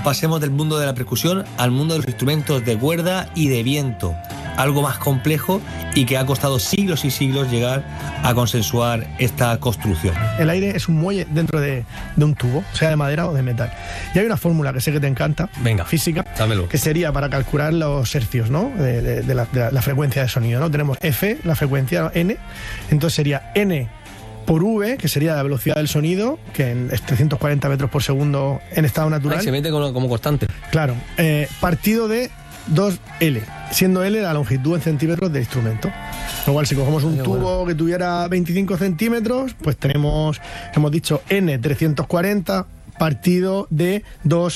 pasemos del mundo de la percusión al mundo de los instrumentos de cuerda y de viento, algo más complejo y que ha costado siglos y siglos llegar a consensuar esta construcción. El aire es un muelle dentro de un tubo, sea de madera o de metal. Y hay una fórmula que sé que te encanta, venga, física, dámelo, que sería para calcular los hercios, ¿no? de la frecuencia de sonido, ¿no? Tenemos F, la frecuencia, N, entonces sería N por V, que sería la velocidad del sonido, que es 340 metros por segundo en estado natural. Se mete como constante. Claro, partido de 2L, siendo L la longitud en centímetros del instrumento. Igual si cogemos un tubo que tuviera 25 centímetros, pues hemos dicho N 340 partido de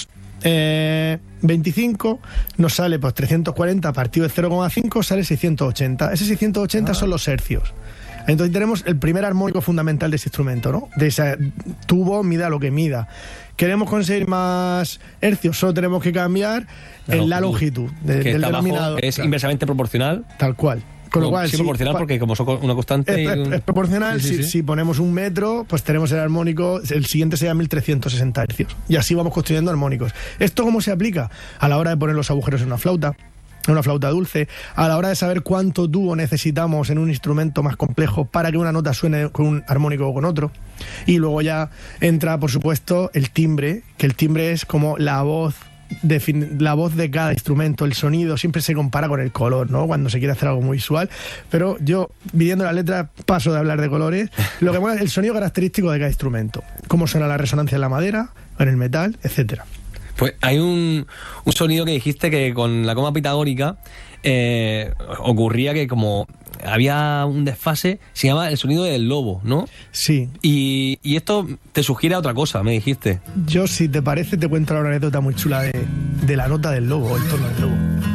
2,25, nos sale pues 340 partido de 0,5, sale 680. Ese 680 son los hercios. Entonces tenemos el primer armónico fundamental de ese instrumento, ¿no? De ese tubo, mida lo que mida. ¿Queremos conseguir más hercios? Solo tenemos que cambiar la longitud del denominador. Es inversamente proporcional. Tal cual. Con lo cual, sí, proporcional porque como son una constante... Es proporcional. Sí. Si ponemos un metro, pues tenemos el armónico, el siguiente sería 1360 hercios. Y así vamos construyendo armónicos. ¿Esto cómo se aplica? A la hora de poner los agujeros en una flauta dulce, a la hora de saber cuánto tubo necesitamos en un instrumento más complejo para que una nota suene con un armónico o con otro. Y luego ya entra, por supuesto, el timbre, que el timbre es como la voz de cada instrumento, el sonido siempre se compara con el color, ¿no? Cuando se quiere hacer algo muy visual, pero yo, viendo la letra, paso de hablar de colores. Lo que mola es el sonido característico de cada instrumento, cómo suena la resonancia en la madera, en el metal, etcétera. Pues hay un sonido que dijiste que con la coma pitagórica ocurría que como había un desfase, se llama el sonido del lobo, ¿no? Sí. Y esto te sugiere a otra cosa, me dijiste. Yo, si te parece, te cuento una anécdota muy chula de la nota del lobo, el tono del lobo.